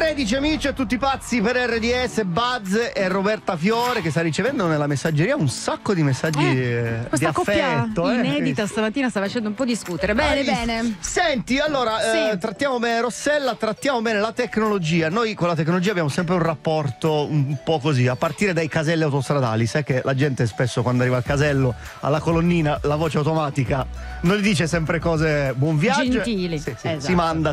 13 amici e tutti pazzi per RDS, Buzz e Roberta Fiore che sta ricevendo nella messaggeria un sacco di messaggi di questa coppia affetto. inedita stamattina sta facendo un po' discutere. Bene, bene. Senti, allora, Sì. trattiamo bene Rossella, trattiamo bene la tecnologia. Noi con la tecnologia abbiamo sempre un rapporto un po' così, a partire dai caselli autostradali. Sai che la gente spesso quando arriva al casello, alla colonnina, la voce automatica non gli dice sempre cose buon viaggio. Gentili. Sì, Esatto. si manda